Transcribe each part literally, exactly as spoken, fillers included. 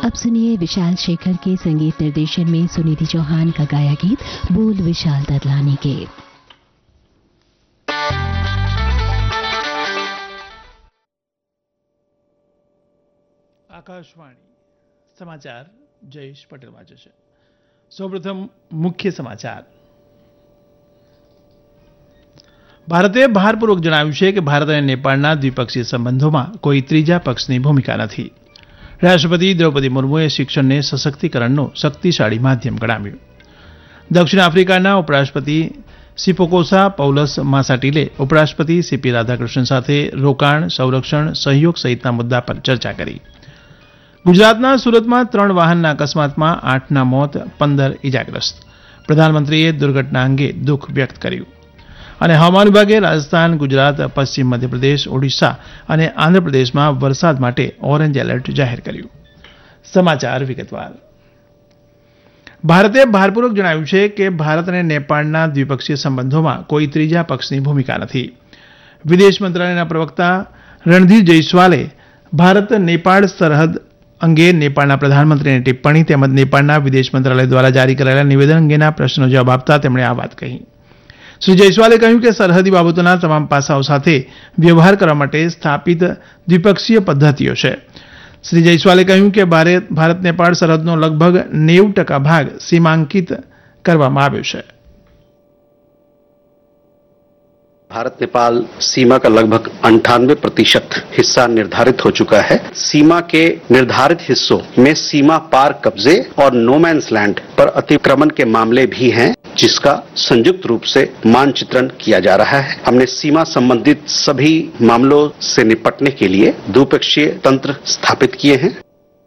अब सुनिए विशाल शेखर के संगीत निर्देशन में सुनिधि चौहान का गाया गीत बोल विशाल ददलानी के। आकाशवाणी समाचार जयेश पटेल वांचे छे। સૌપ્રથમ મુખ્ય સમાચાર। ભારતે ભારપૂર્વક જણાવ્યું છે કે ભારત અને નેપાળના દ્વિપક્ષીય સંબંધોમાં કોઈ ત્રીજા પક્ષની ભૂમિકા નથી। રાષ્ટ્રપતિ દ્રૌપદી મુર્મુએ શિક્ષણને સશક્તિકરણનું શક્તિશાળી માધ્યમ ગણાવ્યું। દક્ષિણ આફ્રિકાના ઉપરાષ્ટ્રપતિ સિપોકોસા પૌલસ માસાટીલે ઉપરાષ્ટ્રપતિ સીપી રાધાકૃષ્ણન સાથે રોકાણ, સંરક્ષણ, સહયોગ સહિતના મુદ્દા પર ચર્ચા કરી। ગુજરાતના સુરતમાં ત્રણ વાહનના અકસ્માતમાં આઠના મોત, પંદર ઇજાગ્રસ્ત। પ્રધાનમંત્રીએ દુર્ઘટના અંગે દુઃખ વ્યક્ત કર્યું। અને હવામાન વિભાગે રાજસ્થાન, ગુજરાત, પશ્ચિમ મધ્યપ્રદેશ, ઓડિશા અને આંધ્રપ્રદેશમાં વરસાદ માટે ઓરેન્જ એલર્ટ જાહેર કર્યું। સમાચાર વિગતવાર। ભારતે ભારપૂર્વક જણાવ્યું છે કે ભારત અને નેપાળના દ્વિપક્ષીય સંબંધોમાં કોઈ ત્રીજા પક્ષની ભૂમિકા નથી। વિદેશ મંત્રાલયના પ્રવક્તા રણધીર જયસ્વાલે ભારત નેપાળ સરહદ અંગે નેપાળના પ્રધાનમંત્રીની ટિપ્પણી તેમજ નેપાળના વિદેશ મંત્રાલય દ્વારા જારી કરાયેલા નિવેદન અંગેના પ્રશ્નનો જવાબ આપતા તેમણે આ વાત કહી। શ્રી જયસ્વાલે કહ્યું કે સરહદી બાબતોના તમામ પાસાઓ સાથે વ્યવહાર કરવા માટે સ્થાપિત દ્વિપક્ષીય પદ્ધતિઓ છે। શ્રી જયસ્વાલે કહ્યું કે ભારત નેપાળ સરહદનો લગભગ નેવું ટકા ભાગ સીમાંકિત કરવામાં આવ્યો છે। भारत नेपाल सीमा का लगभग अंठानवे प्रतिशत हिस्सा निर्धारित हो चुका है। सीमा के निर्धारित हिस्सों में सीमा पार कब्जे और नोमैन्स लैंड पर अतिक्रमण के मामले भी हैं, जिसका संयुक्त रूप से मानचित्रण किया जा रहा है। हमने सीमा संबंधित सभी मामलों से निपटने के लिए द्विपक्षीय तंत्र स्थापित किए हैं।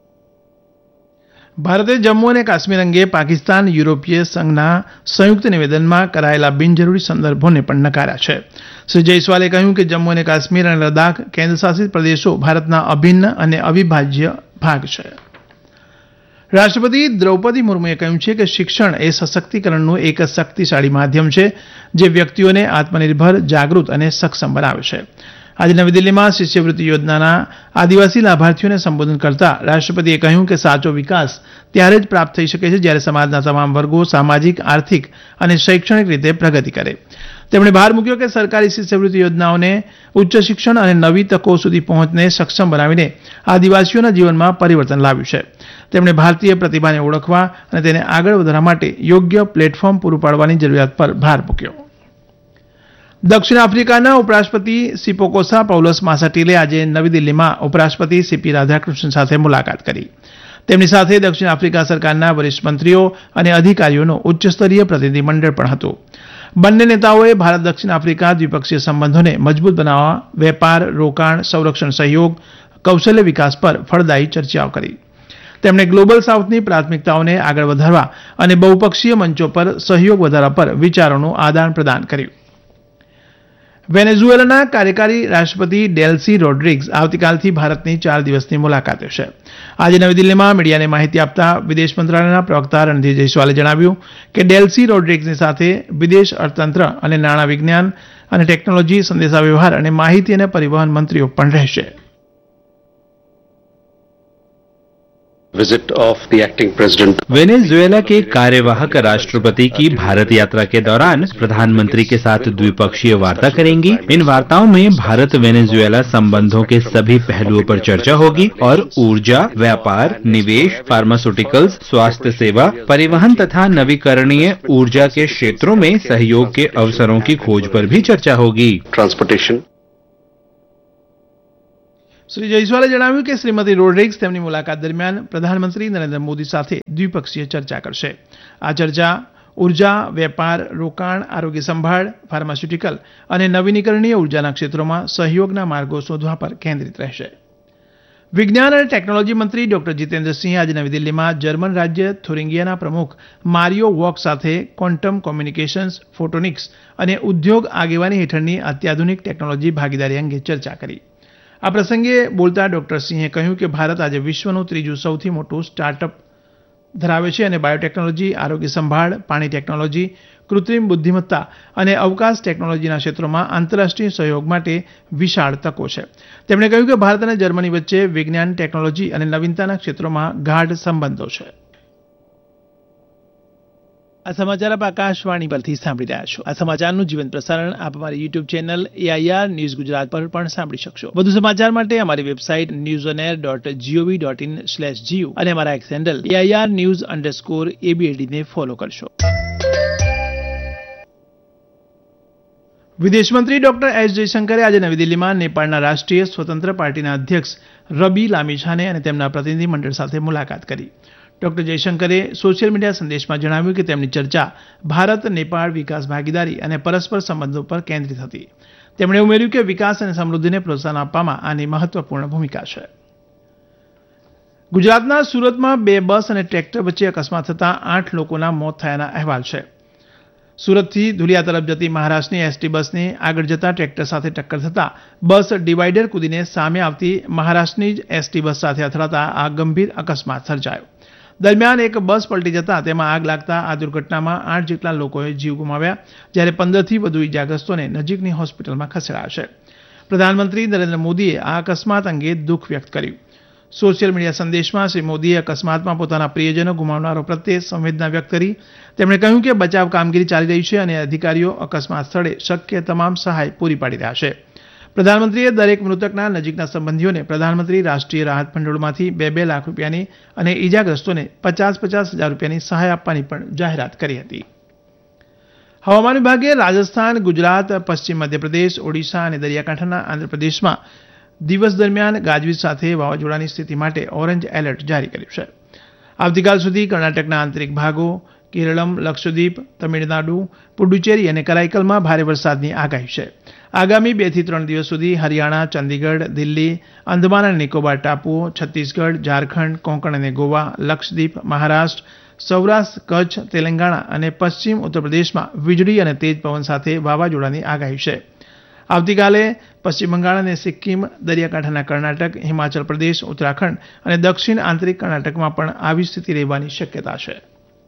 ભારતે જમ્મુ અને કાશ્મીર અંગે પાકિસ્તાન યુરોપીય સંઘના સંયુક્ત નિવેદનમાં કરાયેલા બિનજરૂરી સંદર્ભોને પણ નકાર્યા છે। શ્રી જયસ્વાલે કહ્યું કે જમ્મુ અને કાશ્મીર અને લદ્દાખ કેન્દ્રશાસિત પ્રદેશો ભારતના અભિન્ન અને અવિભાજ્ય ભાગ છે। રાષ્ટ્રપતિ દ્રૌપદી મુર્મુએ કહ્યું છે કે શિક્ષણ એ સશક્તિકરણનું એક શક્તિશાળી માધ્યમ છે જે વ્યક્તિઓને આત્મનિર્ભર, જાગૃત અને સક્ષમ બનાવે છે। આજે નવી દિલ્હીમાં શિષ્યવૃત્તિ યોજનાના આદિવાસી લાભાર્થીઓને સંબોધન કરતા રાષ્ટ્રપતિએ કહ્યું કે સાચો વિકાસ ત્યારે જ પ્રાપ્ત થઈ શકે છે જ્યારે સમાજના તમામ વર્ગો સામાજિક, આર્થિક અને શૈક્ષણિક રીતે પ્રગતિ કરે। તેમણે ભાર મૂક્યો કે સરકારી શિષ્યવૃત્તિ યોજનાઓને ઉચ્ચ શિક્ષણ અને નવી તકો સુધી પહોંચને સક્ષમ બનાવીને આદિવાસીઓના જીવનમાં પરિવર્તન લાવ્યું છે। તેમણે ભારતીય પ્રતિભાને ઓળખવા અને તેને આગળ વધારવા માટે યોગ્ય પ્લેટફોર્મ પૂરું પાડવાની જરૂરિયાત પર ભાર મૂક્યો। દક્ષિણ આફ્રિકાના ઉપરાષ્ટ્રપતિ સિપોકોસા પૌલસ માસાટીલે આજે નવી દિલ્હીમાં ઉપરાષ્ટ્રપતિ સીપી રાધાકૃષ્ણન સાથે મુલાકાત કરી। તેમની સાથે દક્ષિણ આફ્રિકા સરકારના વરિષ્ઠ મંત્રીઓ અને અધિકારીઓનું ઉચ્ચસ્તરીય પ્રતિનિધિમંડળ પણ હતું। બંને નેતાઓએ ભારત દક્ષિણ આફ્રિકા દ્વિપક્ષીય સંબંધોને મજબૂત બનાવવા, વેપાર, રોકાણ, સંરક્ષણ સહયોગ, કૌશલ્ય વિકાસ પર ફળદાયી ચર્ચાઓ કરી। તેમણે ગ્લોબલ સાઉથની પ્રાથમિકતાઓને આગળ વધારવા અને બહુપક્ષીય મંચો પર સહયોગ વધારવા પર વિચારોનું આદાન પ્રદાન કર્યું। વેનેઝુએલાના કાર્યકારી રાષ્ટ્રપતિ ડેલ્સી રોડ્રિગ્સ આવતીકાલથી ભારતની ચાર દિવસની મુલાકાતે છે। આજે નવી દિલ્હીમાં મીડિયાને માહિતી આપતા વિદેશ મંત્રાલયના પ્રવક્તા રણધીર જયસ્વાલે જણાવ્યું કે ડેલ્સી રોડ્રિગ્સની સાથે વિદેશ અર્થતંત્ર અને નાણાં વિજ્ઞાન અને ટેકનોલોજી, સંદેશાવ્યવહાર અને માહિતી અને પરિવહન મંત્રીઓ પણ રહેશે। Visit of the acting president. Venezuela के कार्यवाहक राष्ट्रपति की भारत यात्रा के दौरान प्रधानमंत्री के साथ द्विपक्षीय वार्ता करेंगी। इन वार्ताओं में भारत वेनेजुएला संबंधों के सभी पहलुओं पर चर्चा होगी और ऊर्जा, व्यापार, निवेश, फार्मास्यूटिकल्स, स्वास्थ्य सेवा, परिवहन तथा नवीकरणीय ऊर्जा के क्षेत्रों में सहयोग के अवसरों की खोज पर भी चर्चा होगी। ट्रांसपोर्टेशन। શ્રી જયસ્વાલે જણાવ્યું કે શ્રીમતી રોડ્રિગ્સ તેમની મુલાકાત દરમિયાન પ્રધાનમંત્રી નરેન્દ્ર મોદી સાથે દ્વિપક્ષીય ચર્ચા કરશે। આ ચર્ચા ઉર્જા, વેપાર, રોકાણ, આરોગ્ય સંભાળ, ફાર્માસ્યુટિકલ અને નવીનીકરણીય ઉર્જાના ક્ષેત્રોમાં સહયોગના માર્ગો શોધવા પર કેન્દ્રિત રહેશે। વિજ્ઞાન અને ટેકનોલોજી મંત્રી ડોક્ટર જીતેન્દ્ર સિંહ આજે નવી દિલ્હીમાં જર્મન રાજ્ય થુરિંગિયાના પ્રમુખ મારિયો વોક સાથે ક્વોન્ટમ કોમ્યુનિકેશન્સ, ફોટોનિક્સ અને ઉદ્યોગ આગેવાની હેઠળની અત્યાધુનિક ટેકનોલોજી ભાગીદારી અંગે ચર્ચા કરી। આ પ્રસંગે બોલતા ડોક્ટર સિંહે કહ્યું કે ભારત આજે વિશ્વનું ત્રીજું સૌથી મોટું સ્ટાર્ટઅપ ધરાવે છે અને બાયોટેકનોલોજી, આરોગ્ય સંભાળ, પાણી ટેકનોલોજી, કૃત્રિમ બુદ્ધિમત્તા અને અવકાશ ટેકનોલોજીના ક્ષેત્રોમાં આંતરરાષ્ટ્રીય સહયોગ માટે વિશાળ તકો છે. તેમણે કહ્યું કે ભારત અને જર્મની વચ્ચે વિજ્ઞાન, ટેકનોલોજી અને નવીનતાના ક્ષેત્રોમાં ગાઢ સંબંધો છે. આ સમાચાર આપ આકાશવાણી પરથી સાંભળી રહ્યા છો. આ સમાચારનું જીવંત પ્રસારણ આપ અમારી YouTube channel AIR news Gujarat પર પણ સાંભળી શકશો. વધુ સમાચાર માટે અમારી website news on air dot GOV dot in slash GU અને અમારા x handle AIR news underscore એબીએડી ને ફોલો કરશો. વિદેશમંત્રી ડોક્ટર એસ જયશંકરે આજે નવી દિલ્હીમાં નેપાળના રાષ્ટ્રીય સ્વતંત્ર પાર્ટીના અધ્યક્ષ રબી લામિછાને અને તેમના પ્રતિનિધિમંડળ સાથે મુલાકાત કરી. ડોક્ટર જયશંકરે સોશિયલ મીડિયા સંદેશમાં જણાવ્યું કે તેમની ચર્ચા ભારત નેપાળ વિકાસ ભાગીદારી અને પરસ્પર સંબંધો પર કેન્દ્રિત હતી. તેમણે ઉમેર્યું કે વિકાસ અને સમૃદ્ધિને પ્રોત્સાહન આપવામાં આની મહત્વપૂર્ણ ભૂમિકા છે. ગુજરાતના સુરતમાં બે બસ અને ટ્રેક્ટર વચ્ચે અકસ્માત થતાં આઠ લોકોના મોત થયાના અહેવાલ છે. સુરતથી ધુલિયા તરફ જતી મહારાષ્ટ્રની એસટી બસને આગળ જતા ટ્રેક્ટર સાથે ટક્કર થતાં બસ ડિવાઈડર કૂદીને સામે આવતી મહારાષ્ટ્રની જ એસટી બસ સાથે અથડાતા આ ગંભીર અકસ્માત સર્જાયો. દરમિયાન એક બસ પલટી જતા તેમાં આગ લાગતા આ દુર્ઘટનામાં આઠ જેટલા લોકોએ જીવ ગુમાવ્યા, જ્યારે પંદરથી વધુ ઇજાગ્રસ્તોને નજીકની હોસ્પિટલમાં ખસેડાયા છે. પ્રધાનમંત્રી નરેન્દ્ર મોદીએ આ અકસ્માત અંગે દુઃખ વ્યક્ત કર્યું. સોશિયલ મીડિયા સંદેશમાં શ્રી મોદીએ અકસ્માતમાં પોતાના પ્રિયજનો ગુમાવનારો પ્રત્યે સંવેદના વ્યક્ત કરી. તેમણે કહ્યું કે બચાવ કામગીરી ચાલી રહી છે અને અધિકારીઓ અકસ્માત સ્થળે શક્ય તમામ સહાય પૂરી પાડી રહ્યા છે. પ્રધાનમંત્રીએ દરેક મૃતકના નજીકના સંબંધીઓને પ્રધાનમંત્રી રાષ્ટ્રીય રાહત ભંડોળમાંથી બે બે લાખ રૂપિયાની અને ઇજાગ્રસ્તોને પચાસ પચાસ હજાર રૂપિયાની સહાય આપવાની પણ જાહેરાત કરી હતી. હવામાન વિભાગે રાજસ્થાન, ગુજરાત, પશ્ચિમ મધ્યપ્રદેશ, ઓડિશા અને દરિયાકાંઠાના આંધ્રપ્રદેશમાં દિવસ દરમિયાન ગાજવીજ સાથે વાવાઝોડાની સ્થિતિ માટે ઓરેન્જ એલર્ટ જારી કર્યું છે. આવતીકાલ સુધી કર્ણાટકના આંતરિક ભાગો, કેરળમ, લક્ષદ્વીપ, તમિળનાડુ, પુડુચેરી અને કરાઈકલમાં ભારે વરસાદની આગાહી છે. આગામી બે થી ત્રણ દિવસ સુધી હરિયાણા, ચંદીગઢ, દિલ્હી, અંદમાન અને નિકોબાર ટાપુઓ, છત્તીસગઢ, ઝારખંડ, કોંકણ અને ગોવા, લક્ષદ્વીપ, મહારાષ્ટ્ર, સૌરાષ્ટ્ર, કચ્છ, તેલંગાણા અને પશ્ચિમ ઉત્તર પ્રદેશમાં વીજળી અને તેજ પવન સાથે વાવાઝોડાની આગાહી છે. આવતીકાલે પશ્ચિમ બંગાળ અને સિક્કિમ, દરિયાકાંઠાના કર્ણાટક, હિમાચલ પ્રદેશ, ઉત્તરાખંડ અને દક્ષિણ આંતરિક કર્ણાટકમાં પણ આવી સ્થિતિ રહેવાની શક્યતા છે.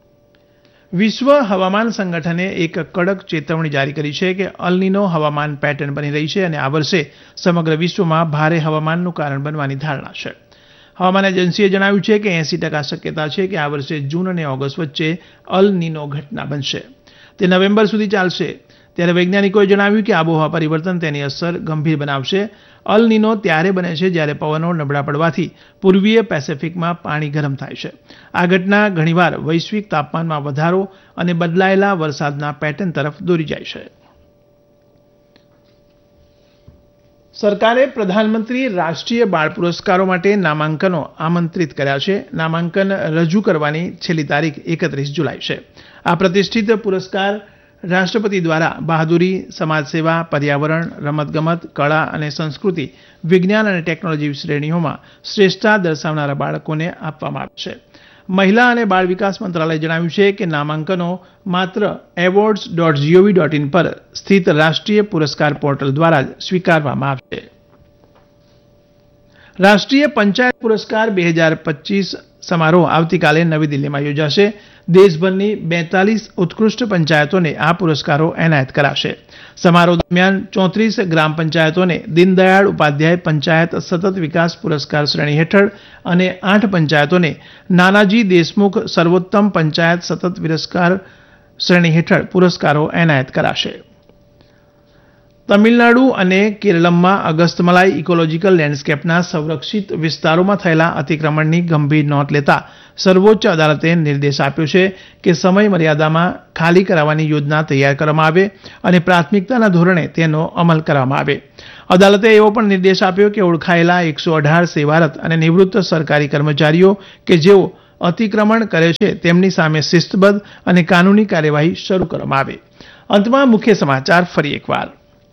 વિશ્વ હવામાન સંગઠને એક કડક ચેતવણી જારી કરી છે કે અલ નીનો હવામાન પેટર્ન બની રહી છે અને આ વર્ષે સમગ્ર વિશ્વમાં ભારે હવામાનનું કારણ બનવાની ધારણા છે. હવામાન એજન્સીએ જણાવ્યું છે કે એંસી ટકા શક્યતા છે કે આ વર્ષે જૂન અને ઓગસ્ટ વચ્ચે અલ નીનો ઘટના બનશે. તે નવેમ્બર સુધી ચાલશે. ત્યારે વૈજ્ઞાનિકોએ જણાવ્યું કે આબોહવા પરિવર્તન તેની અસર ગંભીર બનાવશે. અલ નીનો ત્યારે બને છે જ્યારે પવનો નબળા પડવાથી પૂર્વીય પેસેફિકમાં પાણી ગરમ થાય છે. આ ઘટના ઘણીવાર વૈશ્વિક તાપમાનમાં વધારો અને બદલાયેલા વરસાદના પેટર્ન તરફ દોરી જાય છે. સરકારે પ્રધાનમંત્રી રાષ્ટ્રીય બાળ પુરસ્કારો માટે નામાંકનો આમંત્રિત કર્યા છે. નામાંકન રજૂ કરવાની છેલ્લી તારીખ એકત્રીસ જુલાઈ છે. આ પ્રતિષ્ઠિત પુરસ્કાર રાષ્ટ્રપતિ દ્વારા બહાદુરી, સમાજસેવા, પર્યાવરણ, રમતગમત, કળા અને સંસ્કૃતિ, વિજ્ઞાન અને ટેકનોલોજી શ્રેણીઓમાં શ્રેષ્ઠતા દર્શાવનારા બાળકોને આપવામાં આવે છે. મહિલા અને બાળ વિકાસ મંત્રાલયે જણાવ્યું છે કે નામાંકનો માત્ર awards dot GOV dot in પર સ્થિત રાષ્ટ્રીય પુરસ્કાર પોર્ટલ દ્વારા જ સ્વીકારવામાં આવશે. રાષ્ટ્રીય પંચાયત પુરસ્કાર બે હજાર પચીસ સમારોહ આવતીકાલે નવી દિલ્હીમાં યોજાશે. દેશભરની બેતાલીસ ઉત્કૃષ્ટ પંચાયતોને આ પુરસ્કારો એનાયત કરાશે. સમારોહ દરમિયાન ચોત્રીસ ગ્રામ પંચાયતોને દીનદયાળ ઉપાધ્યાય પંચાયત સતત વિકાસ પુરસ્કાર શ્રેણી હેઠળ અને આઠ પંચાયતોને નાનાજી દેશમુખ સર્વોત્તમ પંચાયત સતત પુરસ્કાર શ્રેણી હેઠળ પુરસ્કારો એનાયત કરાશે. તમિલનાડુ અને કેરળમમાં અગસ્તમલાઈ ઇકોલોજીકલ લેન્ડસ્કેપના સંરક્ષિત વિસ્તારોમાં થયેલા અતિક્રમણની ગંભીર નોંધ લેતા સર્વોચ્ચ અદાલતે નિર્દેશ આપ્યો છે કે સમય મર્યાદામાં ખાલી કરાવવાની યોજના તૈયાર કરવામાં આવે અને પ્રાથમિકતાના ધોરણે તેનો અમલ કરવામાં આવે. અદાલતે એવો પણ નિર્દેશ આપ્યો કે ઓળખાયેલા એકસો અઢાર સેવારત અને નિવૃત્ત સરકારી કર્મચારીઓ કે જેઓ અતિક્રમણ કરે છે તેમની સામે શિસ્તબદ્ધ અને કાનૂની કાર્યવાહી શરૂ કરવામાં આવે. અંતમાં મુખ્ય સમાચાર ફરી એકવાર.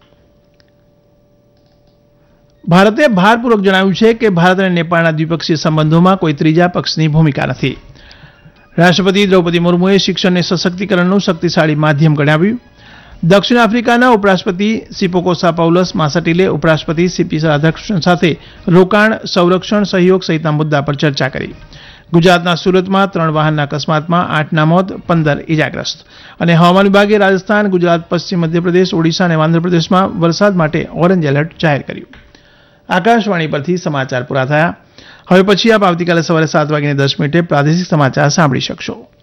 ભારતે ભારપૂર્વક જણાવ્યું છે કે ભારત અને નેપાળના દ્વિપક્ષીય સંબંધોમાં કોઈ ત્રીજા પક્ષની ભૂમિકા નથી. રાષ્ટ્રપતિ દ્રૌપદી મુર્મુએ શિક્ષણને સશક્તિકરણનું શક્તિશાળી માધ્યમ ગણાવ્યું. દક્ષિણ આફ્રિકાના ઉપરાષ્ટ્રપતિ સિપોકોસા પૌલસ માસટીલે ઉપરાષ્ટ્રપતિ સીપી રાધાકૃષ્ણન સાથે રોકાણ, સંરક્ષણ સહયોગ સહિતના મુદ્દા પર ચર્ચા કરી. ગુજરાતના સુરતમાં ત્રણ વાહનના અકસ્માતમાં આઠના મોત પંદર ઇજાગ્રસ્ત. અને હવામાન વિભાગે રાજસ્થાન, ગુજરાત, પશ્ચિમ મધ્યપ્રદેશ, ઓડિશા અને આંધ્રપ્રદેશમાં વરસાદ માટે ઓરેન્જ એલર્ટ જાહેર કર્યું. આકાશવાણી પરથી સમાચાર પૂરા થયા. હવે પછી આપ આવતીકાલે સવારે સાત વાગીને દસ મિનિટે પ્રાદેશિક સમાચાર સાંભળી શકશો.